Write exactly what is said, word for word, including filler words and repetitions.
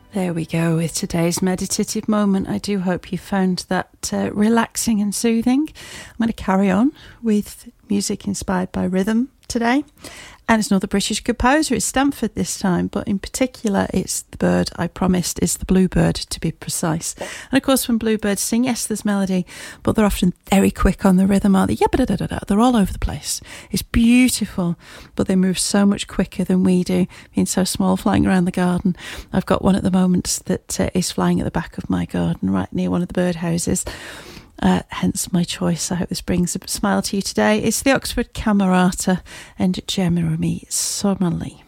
There we go with today's meditative moment. I do hope you found that uh, relaxing and soothing. I'm going to carry on with music inspired by rhythm today. And it's another British composer. It's Stanford this time, but in particular, it's the bird I promised is the bluebird, to be precise. And of course, when bluebirds sing, yes, there's melody, but they're often very quick on the rhythm, aren't they? Yeah, da da da. They're all over the place. It's beautiful, but they move so much quicker than we do, being so small, flying around the garden. I've got one at the moment that uh, is flying at the back of my garden, right near one of the birdhouses. Uh, hence my choice. I hope this brings a smile to you today. It's the Oxford Camerata and Gemma Me Sommerly.